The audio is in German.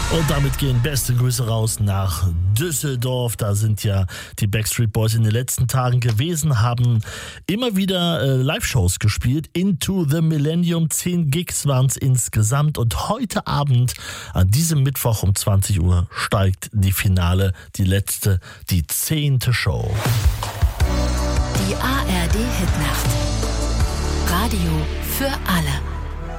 Und damit gehen beste Grüße raus nach Düsseldorf. Da sind ja die Backstreet Boys in den letzten Tagen gewesen, haben immer wieder Live-Shows gespielt. Into the Millennium, 10 Gigs waren es insgesamt. Und heute Abend, an diesem Mittwoch um 20 Uhr, steigt die Finale, die 10. Show. Die ARD Hitnacht. Radio für alle.